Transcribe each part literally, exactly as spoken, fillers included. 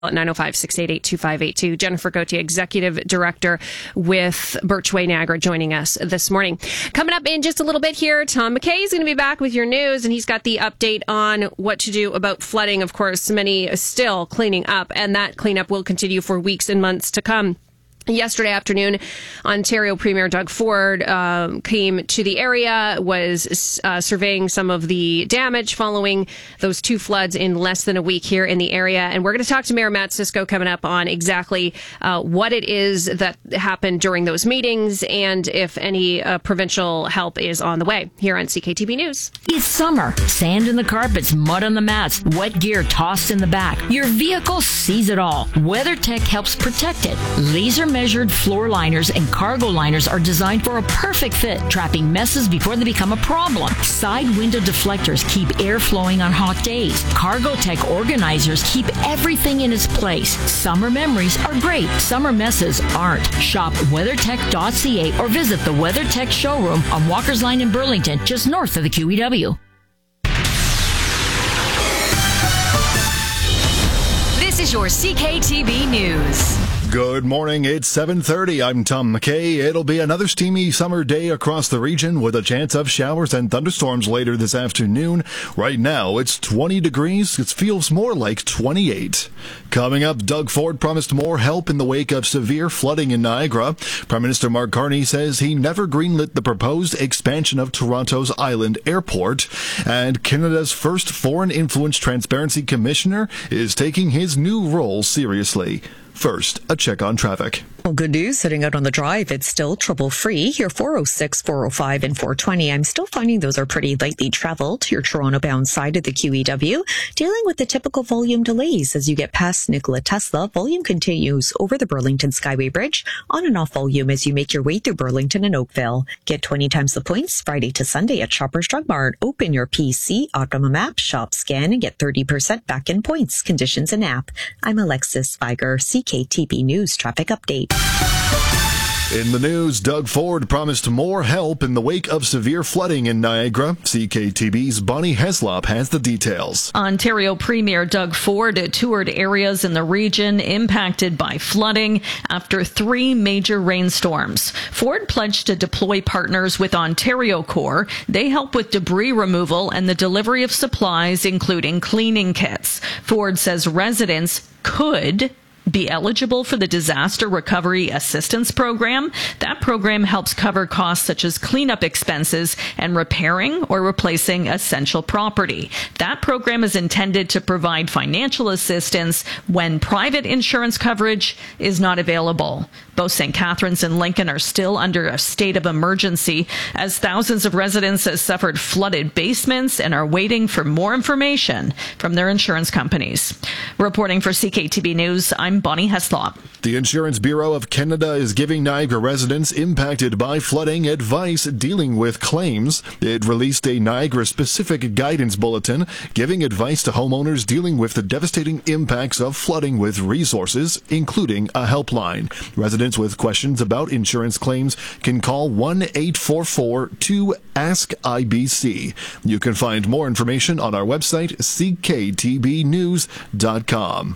nine oh five, six eight eight, two five eight two. Jennifer Gauthier, Executive Director with Birchway Niagara, joining us this morning. Coming up in just a little bit here, Tom McKay is going to be back with your news, and he's got the update on what to do about flooding. Of course, many still cleaning up, and that cleanup will continue for weeks and months to come. Yesterday afternoon, Ontario Premier Doug Ford um, came to the area, was uh, surveying some of the damage following those two floods in less than a week here in the area. And we're going to talk to Mayor Matt Cisco coming up on exactly uh, what it is that happened during those meetings and if any uh, provincial help is on the way here on C K T B News. It's summer. Sand in the carpets, mud on the mats, wet gear tossed in the back. Your vehicle sees it all. WeatherTech helps protect it. Laser measured floor liners and cargo liners are designed for a perfect fit, trapping messes before they become a problem. Side window deflectors keep air flowing on hot days. Cargotech organizers keep everything in its place. Summer memories are great. Summer messes aren't. Shop weathertech dot c a or visit the WeatherTech showroom on Walker's Line in Burlington, just north of the Q E W. This is your C K T B News. Good morning, it's seven thirty. I'm Tom McKay. It'll be another steamy summer day across the region with a chance of showers and thunderstorms later this afternoon. Right now, it's twenty degrees. It feels more like twenty-eight. Coming up, Doug Ford promised more help in the wake of severe flooding in Niagara. Prime Minister Mark Carney says he never greenlit the proposed expansion of Toronto's Island Airport. And Canada's first Foreign Influence Transparency Commissioner is taking his new role seriously. First, a check on traffic. Well, good news, sitting out on the drive, it's still trouble-free. Your four oh six, four oh five, and four twenty, I'm still finding those are pretty lightly traveled. Your Toronto-bound side of the Q E W, dealing with the typical volume delays as you get past Nikola Tesla. Volume continues over the Burlington Skyway Bridge, on and off volume as you make your way through Burlington and Oakville. Get twenty times the points Friday to Sunday at Shoppers Drug Mart. Open your P C, Optimum app, shop, scan, and get thirty percent back in points. Conditions and app. I'm Alexis Viger, C K T B News Traffic Update. In the news, Doug Ford promised more help in the wake of severe flooding in Niagara. C K T B's Bonnie Heslop has the details. Ontario Premier Doug Ford toured areas in the region impacted by flooding after three major rainstorms. Ford pledged to deploy partners with Ontario Corps. They help with debris removal and the delivery of supplies, including cleaning kits. Ford says residents could be eligible for the Disaster Recovery Assistance Program. That program helps cover costs such as cleanup expenses and repairing or replacing essential property. That program is intended to provide financial assistance when private insurance coverage is not available. Both Saint Catharines and Lincoln are still under a state of emergency as thousands of residents have suffered flooded basements and are waiting for more information from their insurance companies. Reporting for C K T B News, I'm Bonnie Heslop. The Insurance Bureau of Canada is giving Niagara residents impacted by flooding advice dealing with claims. It released a Niagara-specific guidance bulletin giving advice to homeowners dealing with the devastating impacts of flooding with resources, including a helpline. Residents with questions about insurance claims can call one eight four four two ask I B C. You can find more information on our website, c k t b news dot com.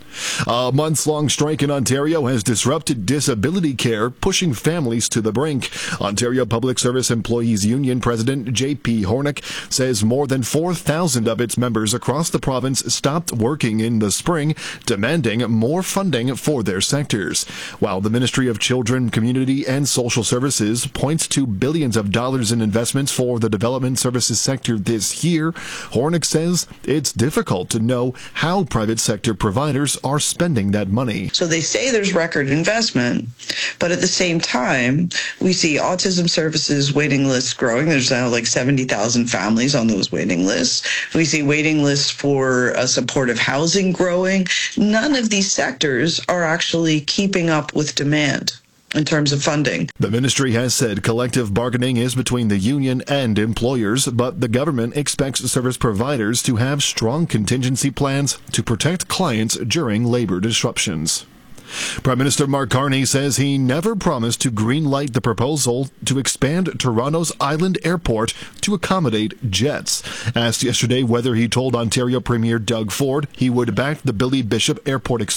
A months-long strike in Ontario has disrupted disability care, pushing families to the brink. Ontario Public Service Employees Union President J P Hornick says more than four thousand of its members across the province stopped working in the spring, demanding more funding for their sectors. While the Ministry of Children, Community and Social Services points to billions of dollars in investments for the development services sector this year, Hornick says it's difficult to know how private sector providers are spending that money. So they say there's record investment, but at the same time, we see autism services waiting lists growing. There's now like seventy thousand families on those waiting lists. We see waiting lists for uh, supportive housing growing. None of these sectors are actually keeping up with demand in terms of funding. The ministry has said collective bargaining is between the union and employers, but the government expects service providers to have strong contingency plans to protect clients during labor disruptions. Prime Minister Mark Carney says he never promised to greenlight the proposal to expand Toronto's Island Airport to accommodate jets. Asked yesterday whether he told Ontario Premier Doug Ford he would back the Billy Bishop Airport expansion